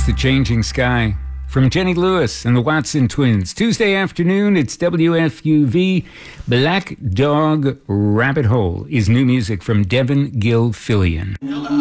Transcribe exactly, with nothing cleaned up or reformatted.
The Changing Sky from Jenny Lewis and the Watson Twins. Tuesday afternoon, it's W F U V. Black Dog Rabbit Hole is new music from Devin Gilfillian. Hello.